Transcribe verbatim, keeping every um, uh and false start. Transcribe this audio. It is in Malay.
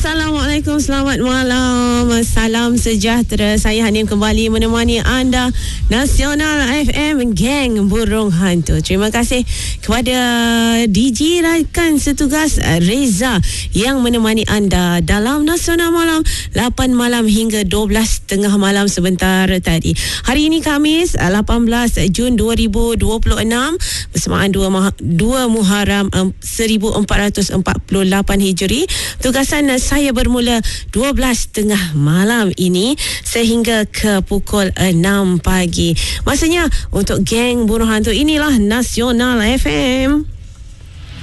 Assalamualaikum, selamat malam. Salam sejahtera. Saya Hanim kembali menemani anda Nasional F M, geng burung hantu. Terima kasih kepada D J rakan setugas Reza yang menemani anda dalam Nasional Malam lapan malam hingga dua belas tengah malam sebentar tadi. Hari ini Khamis lapan belas Jun dua ribu dua puluh enam bersamaan dua Muharram seribu empat ratus empat puluh lapan Hijri. Tugasan saya bermula dua belas tengah malam ini sehingga ke pukul enam pagi. Masanya untuk geng burung hantu. Inilah Nasional F M.